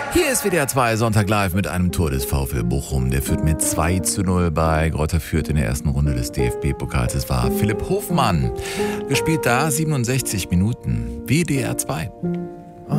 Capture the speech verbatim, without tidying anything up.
Hier ist W D R zwei Sonntag live mit einem Tor des VfL Bochum. Der führt mit zwei zu null bei Greuther Fürth in der ersten Runde des D F B-Pokals. Es war Philipp Hofmann. Gespielt da siebenundsechzig Minuten. W D R zwei.